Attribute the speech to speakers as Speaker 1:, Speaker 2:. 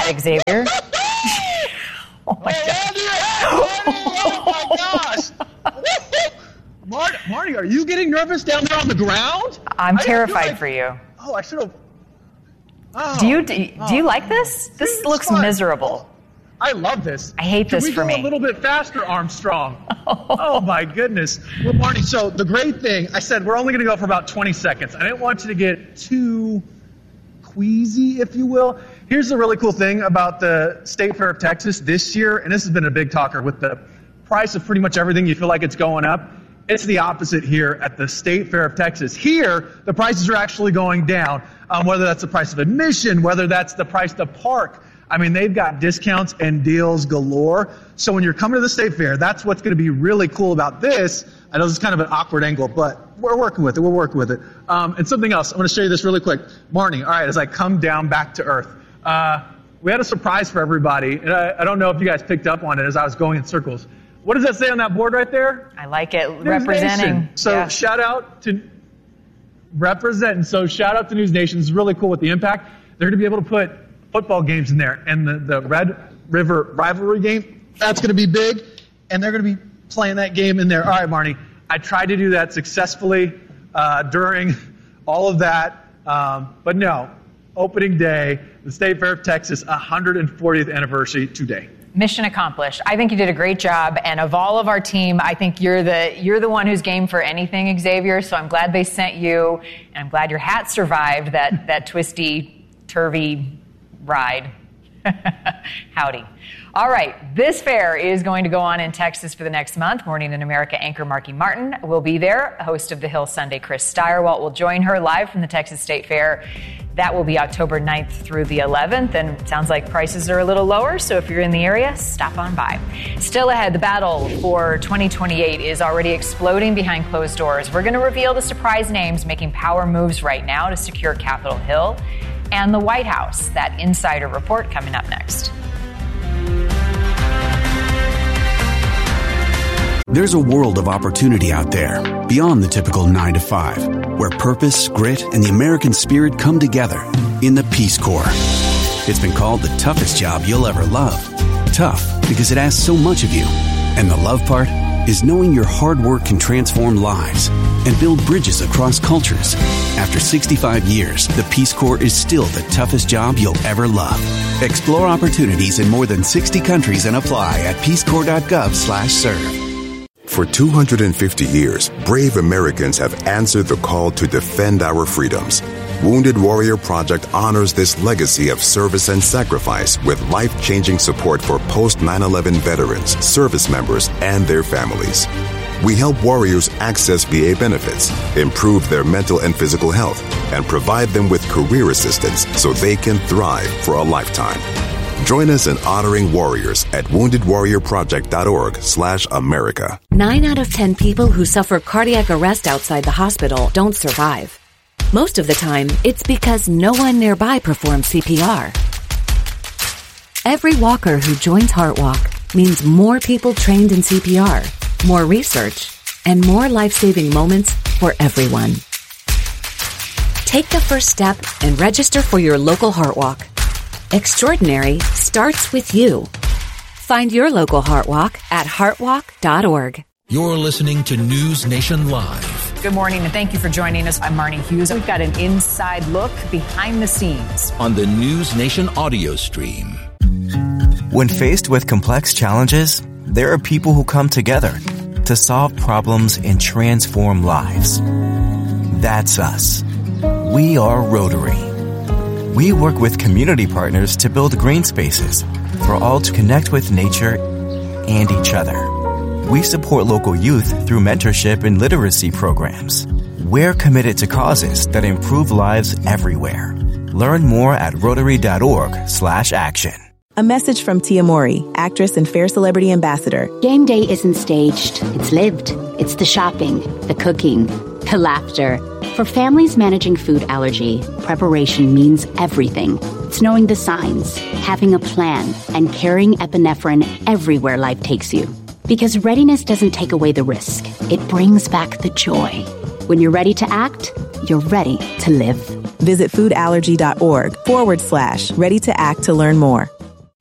Speaker 1: that, Xavier.
Speaker 2: Oh my gosh. Marty, are you getting nervous down there on the ground?
Speaker 1: I'm terrified for you.
Speaker 2: Oh, I should have. Oh,
Speaker 1: do you like this? This looks miserable.
Speaker 2: I love this.
Speaker 1: I hate this for me.
Speaker 2: Can we go a little bit faster, Armstrong? Oh my goodness. Well, Marty, so the great thing, I said we're only going to go for about 20 seconds. I didn't want you to get too queasy, if you will. Here's the really cool thing about the State Fair of Texas this year, and this has been a big talker with the price of pretty much everything. You feel like it's going up. It's the opposite here at the State Fair of Texas. Here, the prices are actually going down, whether that's the price of admission, whether that's the price to park. I mean, they've got discounts and deals galore. So when you're coming to the State Fair, that's what's going to be really cool about this. I know this is kind of an awkward angle, but we're working with it. And something else, I'm going to show you this really quick. Marnie, all right, as I come down back to earth, we had a surprise for everybody. And I don't know if you guys picked up on it as I was going in circles. What does that say on that board right there?
Speaker 1: I like it. Representing.
Speaker 2: So shout out to representing. So shout out to News Nation. It's really cool with the impact. They're going to be able to put football games in there. And the Red River rivalry game, that's going to be big. And they're going to be playing that game in there. All right, Marnie, I tried to do that successfully during all of that. But no, opening day, the State Fair of Texas, 140th anniversary today.
Speaker 1: Mission accomplished. I think you did a great job, and of all of our team, I think you're the one who's game for anything, Xavier. So I'm glad they sent you, and I'm glad your hat survived that twisty, turvy ride. Howdy. All right, this fair is going to go on in Texas for the next month. Morning in America anchor Marky Martin will be there. Host of The Hill Sunday, Chris Steyerwalt, will join her live from the Texas State Fair. That will be October 9th through the 11th, and it sounds like prices are a little lower, so if you're in the area, stop on by. Still ahead, the battle for 2028 is already exploding behind closed doors. We're going to reveal the surprise names making power moves right now to secure Capitol Hill and the White House. That insider report coming up next.
Speaker 3: There's a world of opportunity out there, beyond the typical 9-to-5, where purpose, grit, and the American spirit come together in the Peace Corps. It's been called the toughest job you'll ever love. Tough because it asks so much of you. And the love part is knowing your hard work can transform lives and build bridges across cultures. After 65 years, the Peace Corps is still the toughest job you'll ever love. Explore opportunities in more than 60 countries and apply at peacecorps.gov/serve.
Speaker 4: For 250 years, brave Americans have answered the call to defend our freedoms. Wounded Warrior Project honors this legacy of service and sacrifice with life-changing support for post-9/11 veterans, service members, and their families. We help warriors access VA benefits, improve their mental and physical health, and provide them with career assistance so they can thrive for a lifetime. Join us in honoring warriors at woundedwarriorproject.org/America.
Speaker 5: 9 out of 10 people who suffer cardiac arrest outside the hospital don't survive. Most of the time, it's because no one nearby performs CPR. Every walker who joins HeartWalk means more people trained in CPR, more research, and more life-saving moments for everyone. Take the first step and register for your local HeartWalk. Extraordinary starts with you. Find your local HeartWalk at heartwalk.org.
Speaker 6: You're listening to News Nation Live.
Speaker 1: Good morning, and thank you for joining us. I'm Marnie Hughes. We've got an inside look behind the scenes
Speaker 6: on the News Nation audio stream.
Speaker 7: When faced with complex challenges, there are people who come together to solve problems and transform lives. That's us. We are Rotary. We work with community partners to build green spaces for all to connect with nature and each other. We support local youth through mentorship and literacy programs. We're committed to causes that improve lives everywhere. Learn more at rotary.org/action.
Speaker 8: A message from Tia Mori, actress and Fair Celebrity Ambassador.
Speaker 9: Game day isn't staged. It's lived. It's the shopping, the cooking, the laughter. For families managing food allergy, preparation means everything. It's knowing the signs, having a plan, and carrying epinephrine everywhere life takes you. Because readiness doesn't take away the risk. It brings back the joy. When you're ready to act, you're ready to live.
Speaker 8: Visit foodallergy.org/ready to act to learn more.